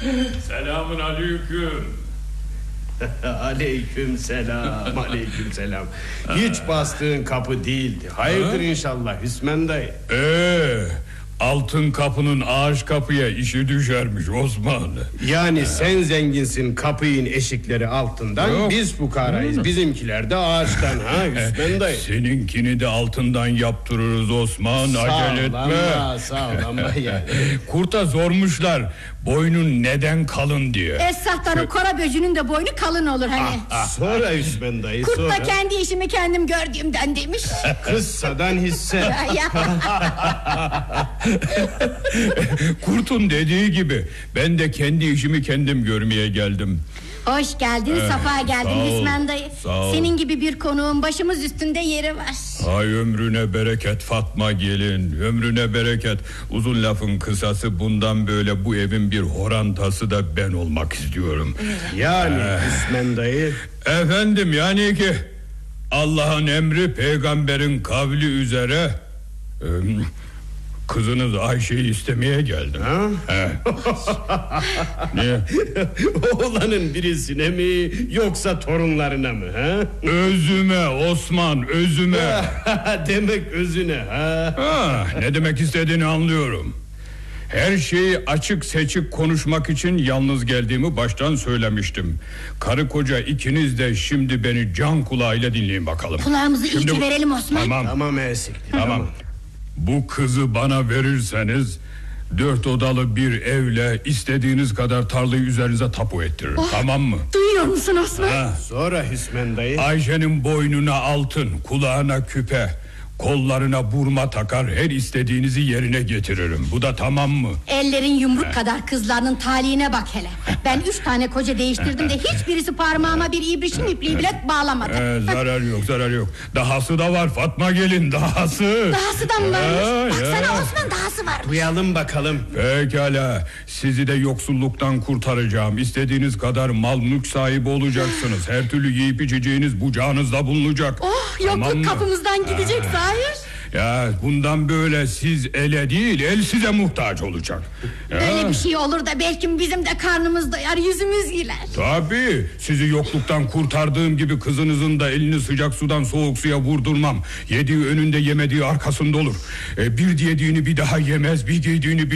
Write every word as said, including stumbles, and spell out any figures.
Selamun aleyküm. Aleyküm selam. Aleyküm selam. Hiç bastığın kapı değildi. Hayırdır ha? İnşallah Hüsmen dayı. Eee altın kapının ağaç kapıya işi düşermiş Osman. Yani sen zenginsin, kapının eşikleri altından. Yok. Biz fukarayız, bizimkiler de ağaçtan ha Hüsmen dayı. Seninkini de altından yaptırırız Osman. Acele etme. Sağ ol ama yani. Kurta sormuşlar boynun neden kalın diye. Esahtanın kora böcünün de boynu kalın olur hani. ah, ah, Sonra Hüsmen dayı Kurt sonra. da kendi işimi kendim gördüğümden demiş. Kıssadan hisse. Kurtun dediği gibi ben de kendi işimi kendim görmeye geldim. Hoş geldin, ee, safa geldin Hüsmen dayı. Senin gibi bir konuğun başımız üstünde yeri var. Ay ömrüne bereket Fatma gelin, ömrüne bereket. Uzun lafın kısası, bundan böyle bu evin bir horantası da ben olmak istiyorum. Yani ee, Hüsmen dayı. Efendim yani ki Allah'ın emri peygamberin kavli üzere e, kızınız Ayşe'yi istemeye geldim. Ha? He. Niye? Oğlanın birisine mi yoksa torunlarına mı? Ha? Özüme Osman, özüme. Demek özüne ha? Ha, ne demek istediğini anlıyorum. Her şeyi açık seçik konuşmak için yalnız geldiğimi baştan söylemiştim. Karı koca ikiniz de şimdi beni can kulağıyla dinleyin bakalım. Kulağımızı şimdi iyice bu... verelim Osman. Tamam. Tamam eksiktir. Tamam. tamam. Bu kızı bana verirseniz dört odalı bir evle istediğiniz kadar tarlayı üzerinize tapu ettiririm. Oh, tamam mı? Duyuyor musun Osman? Ha. Sonra Hüsmen dayı. Ayşe'nin boynuna altın, kulağına küpe, kollarına burma takar, her istediğinizi yerine getiririm. Bu da tamam mı? Ellerin yumruk He. kadar kızlarının talihine bak hele. Ben üç tane koca değiştirdim de hiçbirisi parmağıma bir ibrişim ipliği bile bağlamadı. Ee, zarar yok, zarar yok. Dahası da var Fatma gelin, dahası. Dahası da mı varmış? Baksana Osman, dahası varmış. Duyalım bakalım. Pekala, sizi de yoksulluktan kurtaracağım. İstediğiniz kadar mal mülk sahibi olacaksınız. Her türlü yiyip içeceğiniz bucağınızda bulunacak. Oh, yokluk tamam kapımızdan gidecek zahir. Ya bundan böyle siz ele değil, el size muhtaç olacak. Ya. Öyle bir şey olur da belki bizim de karnımız doyar, yüzümüz güler. Tabii, sizi yokluktan kurtardığım gibi kızınızın da elini sıcak sudan soğuk suya vurdurmam. Yediği önünde, yemediği arkasında olur. Ee, bir yediğini bir daha yemez, bir giydiğini bir